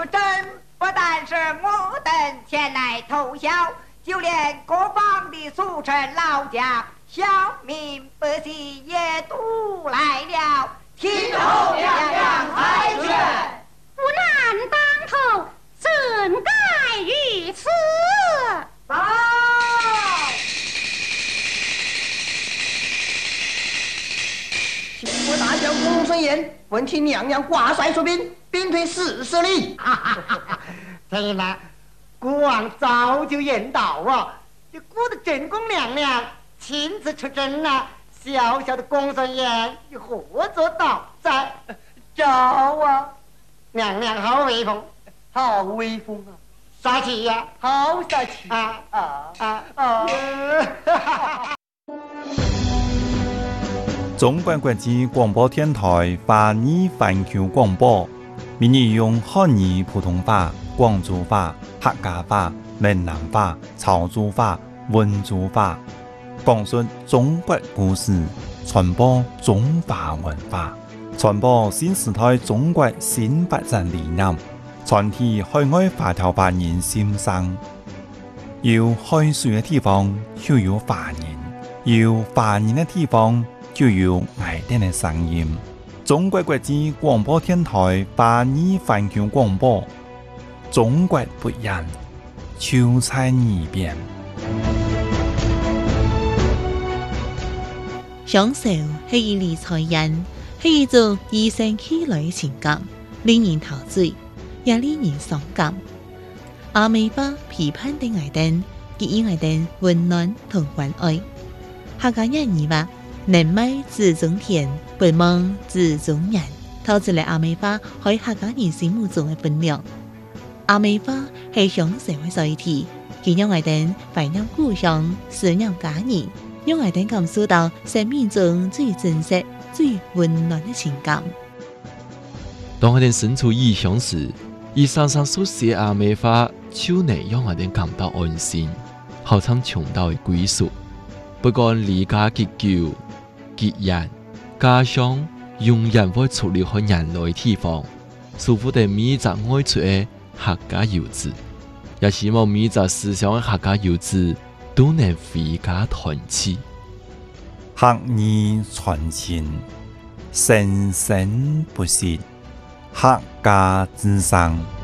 出征，不但是我等前来投降，就连各方的俗臣老将、小民百姓也都来了，听候娘娘裁决。 不难当头，怎该如此？ 报！ 秦国大将公孙衍闻听娘娘挂帅出兵，兵退40里。 对了，国王早就言道啊，这我的正宫娘娘亲自出征了，小小的公孙衍又何作倒在？ 招啊！ 娘娘好威风， 好威风啊！ 杀气呀， 好杀气啊啊啊！ 中国国际广播电台华语环球广播，每日用汉语普通话、广州话、客家话、闽南话、潮州话、温州话，讲述中国故事，传播中华文化，传播新时代中国新发展理念，传递海外华侨华人心声。有海水的地方就有华人，有华人的地方就有爱丁的声音。中国国际广播电台华语环球广播，中国不一样，就在耳边。 享受是一理财人，是一种与生俱來嘅情感，令人陶醉，也令人傷感。阿美巴批判的愛丁，給予愛丁溫暖同關愛。客家人語話：人美自中田，不忙自中人。透出嚟阿美巴喺客家人心目中嘅分量。阿美巴係享受嘅載體，佢讓愛丁懷念故鄉，思念家人。讓愛丁感受到生命中最真實、最溫暖的情感。 當愛丁身處異鄉時，伊常常所寫阿美話，就能讓愛丁感到安心，好像窮到的歸屬。不管離家結久、結人，家鄉永遠會處理好人類地方，舒服地每一個愛出的客家遊子，也希望每一個思想的客家遊子都能回家團聚， 客語傳情，生生不息，客家之聲。